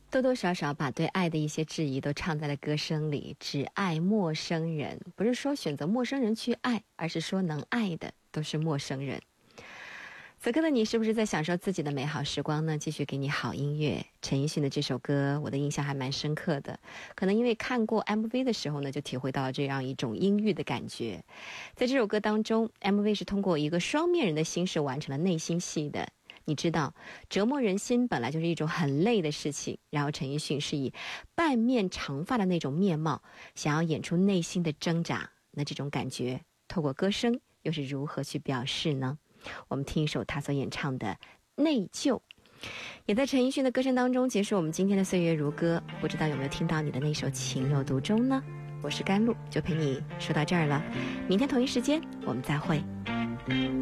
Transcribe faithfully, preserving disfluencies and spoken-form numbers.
多多少少把对爱的一些质疑都唱在了歌声里。只爱陌生人，不是说选择陌生人去爱，而是说能爱的都是陌生人。此刻的你是不是在享受自己的美好时光呢？继续给你好音乐。陈奕迅的这首歌我的印象还蛮深刻的，可能因为看过 M V 的时候呢，就体会到了这样一种阴郁的感觉。在这首歌当中， M V 是通过一个双面人的心事完成了内心戏的。你知道折磨人心本来就是一种很累的事情，然后陈奕迅是以半面长发的那种面貌想要演出内心的挣扎，那这种感觉透过歌声又是如何去表示呢？我们听一首他所演唱的《内疚》，也在陈奕迅的歌声当中结束我们今天的岁月如歌。不知道有没有听到你的那首情有独钟呢？我是甘露，就陪你说到这儿了，明天同一时间我们再会。